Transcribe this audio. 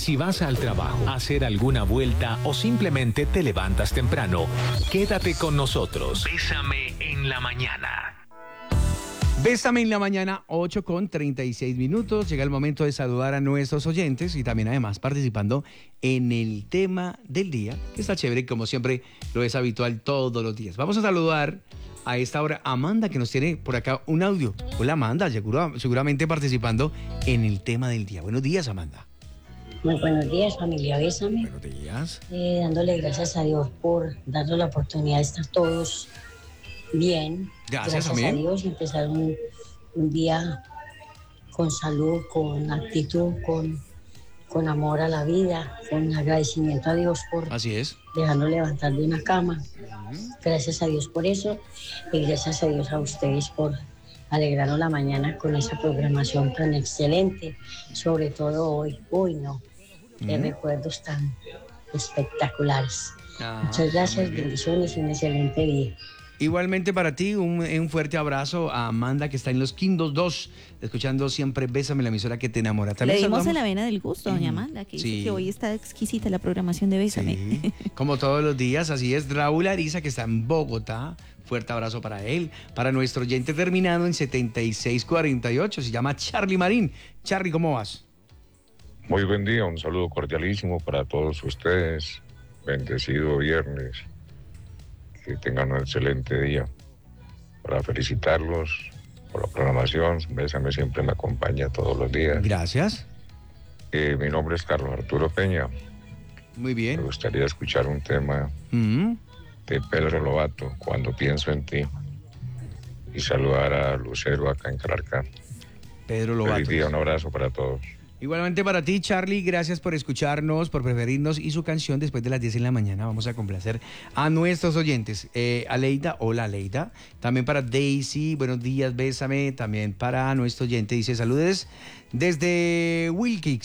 Si vas al trabajo, a hacer alguna vuelta o simplemente te levantas temprano, quédate con nosotros. Bésame en la mañana. Bésame en la mañana, 8:36. Llega el momento de saludar a nuestros oyentes y también además participando en el tema del día, que está chévere, como siempre lo es habitual todos los días. Vamos a saludar a esta hora a Amanda, que nos tiene por acá un audio. Hola Amanda, seguramente participando en el tema del día. Buenos días, Amanda. Muy buenos días, familia Bésame. Buenos días. Dándole gracias a Dios por darnos la oportunidad de estar todos bien. Gracias a Dios, empezar un día con salud, con actitud, con amor a la vida, con agradecimiento a Dios por Así es. dejarnos levantar de una cama. Gracias a Dios por eso y gracias a Dios a ustedes por alegrarnos la mañana con esa programación tan excelente, sobre todo hoy. Qué recuerdos tan espectaculares. Muchas gracias, bendiciones y un excelente día. Igualmente para ti, un fuerte abrazo a Amanda, que está en Los Quindos 2, escuchando siempre Bésame, la emisora que te enamora. Le dimos en la vena del gusto, doña Amanda, que dice que hoy está exquisita la programación de Bésame. Sí, como todos los días, así es. Raúl Ariza, que está en Bogotá, fuerte abrazo para él. Para nuestro oyente terminado en 7648, se llama Charlie Marín. Charlie, ¿cómo vas? Muy buen día, un saludo cordialísimo para todos ustedes. Bendecido viernes. Que tengan un excelente día. Para felicitarlos por la programación. Bésame siempre me acompaña todos los días. Gracias. Mi nombre es Carlos Arturo Peña. Muy bien. Me gustaría escuchar un tema de Pedro Lovato, Cuando pienso en ti. Y saludar a Lucero acá en Calarcá. Pedro Lovato. Feliz día, un abrazo para todos. Igualmente para ti, Charlie, gracias por escucharnos, por preferirnos y su canción después de las 10 de la mañana. Vamos a complacer a nuestros oyentes. Aleida, hola Aleida. También para Daisy, buenos días, bésame. También para nuestro oyente, dice saludes desde Wilkix.